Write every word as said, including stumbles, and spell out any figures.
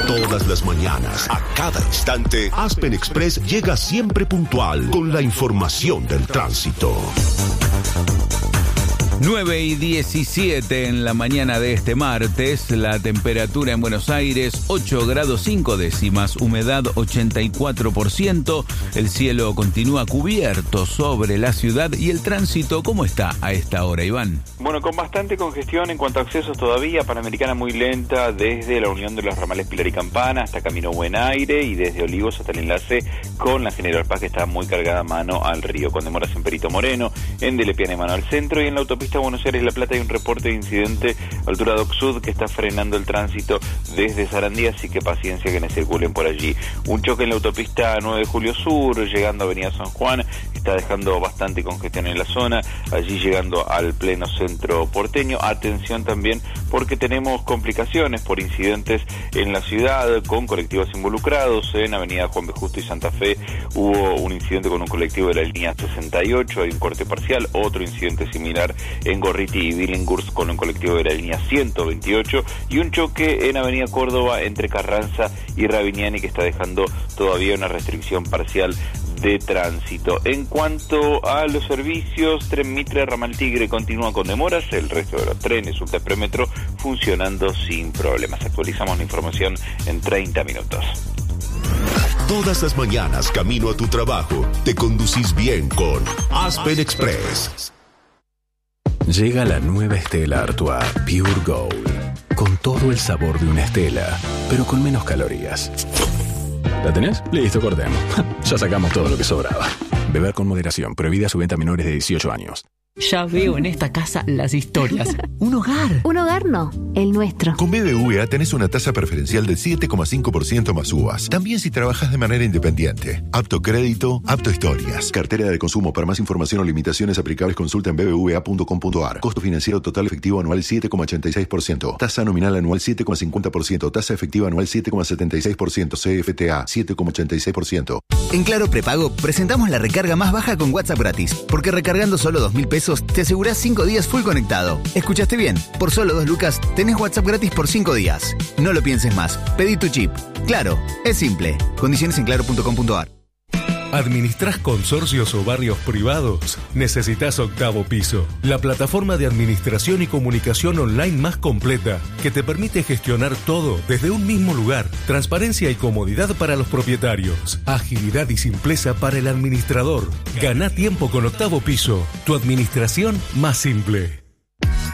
Todas las mañanas, a cada instante, Aspen Express llega siempre puntual con la información del tránsito. nueve y diecisiete en la mañana de este martes, la temperatura en Buenos Aires ocho grados cinco décimas, humedad ochenta y cuatro por ciento, el cielo continúa cubierto sobre la ciudad y el tránsito, ¿cómo está a esta hora, Iván? Bueno, con bastante congestión en cuanto a accesos todavía, Panamericana muy lenta desde la unión de los ramales Pilar y Campana hasta Camino Buen Aire y desde Olivos hasta el enlace con la General Paz, que está muy cargada mano al río, con demoras en Perito Moreno, en Delepiane mano al centro, y en la autopista Buenos Aires-La Plata hay un reporte de incidente altura Doc Sud que está frenando el tránsito desde Sarandí, así que paciencia que no circulen por allí. Un choque en la autopista nueve de Julio Sur, llegando a Avenida San Juan, está dejando bastante congestión en la zona, allí llegando al pleno centro porteño. Atención también porque tenemos complicaciones por incidentes en la ciudad con colectivos involucrados. En Avenida Juan B. Justo y Santa Fe hubo un incidente con un colectivo de la línea sesenta y ocho, hay un corte parcial, otro incidente similar en Gorriti y Billinghurst con un colectivo de la línea ciento veintiocho y un choque en Avenida Córdoba entre Carranza y Rabiniani que está dejando todavía una restricción parcial de tránsito. En cuanto a los servicios, Tren Mitre, Ramal Tigre continúa con demoras, el resto de los trenes, Ultra Premetro, funcionando sin problemas. Actualizamos la información en treinta minutos. Todas las mañanas, camino a tu trabajo, te conducís bien con Aspen Express. Llega la nueva Stella Artois Pure Gold, con todo el sabor de una Stella, pero con menos calorías. ¿La tenés? Listo, cortemos. Ya sacamos todo lo que sobraba. Beber con moderación, prohibida su venta a menores de dieciocho años. Ya veo en esta casa las historias. Un hogar. Un hogar no, el nuestro. Con B B V A tenés una tasa preferencial del siete coma cinco por ciento más U V A S. También si trabajas de manera independiente. Apto crédito, apto historias. Cartera de consumo. Para más información o limitaciones aplicables, consulta en b b v a punto com punto a r. Costo financiero total efectivo anual siete coma ochenta y seis por ciento. Tasa nominal anual siete coma cincuenta por ciento. Tasa efectiva anual siete coma setenta y seis por ciento. C F T A siete coma ochenta y seis por ciento. En Claro Prepago presentamos la recarga más baja con WhatsApp gratis. Porque recargando solo dos mil pesos te asegurás cinco días full conectado. ¿Escuchaste bien? Por solo dos lucas tenés WhatsApp gratis por cinco días. No lo pienses más. Pedí tu chip. Claro, es simple. Condiciones en claro punto com punto a r. ¿Administrás consorcios o barrios privados? Necesitas Octavo Piso, la plataforma de administración y comunicación online más completa que te permite gestionar todo desde un mismo lugar. Transparencia y comodidad para los propietarios. Agilidad y simpleza para el administrador. Gana tiempo con Octavo Piso, tu administración más simple.